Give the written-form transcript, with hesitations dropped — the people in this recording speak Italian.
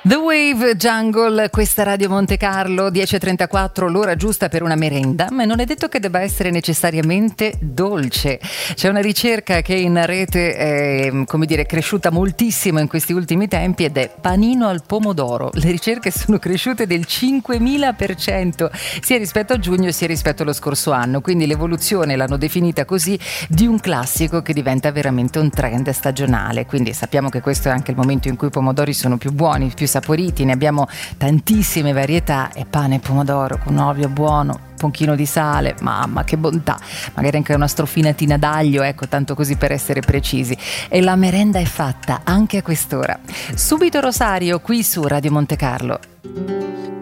The Wave Jungle, questa Radio Monte Carlo, 10.34, l'ora giusta per una merenda, ma non è detto che debba essere necessariamente dolce. C'è una ricerca che in rete è, cresciuta moltissimo in questi ultimi tempi ed è panino al pomodoro. Le ricerche sono cresciute del 5.000% sia rispetto a giugno sia rispetto allo scorso anno, quindi l'evoluzione l'hanno definita così di un classico che diventa veramente un trend stagionale. Quindi sappiamo che questo è anche il momento in cui i pomodori sono più buoni, più saporiti, ne abbiamo tantissime varietà e pane e pomodoro con olio buono, un pochino di sale, mamma che bontà, magari anche una strofinatina d'aglio, ecco, tanto così per essere precisi, e la merenda è fatta anche a quest'ora. Subito Rosario qui su Radio Monte Carlo.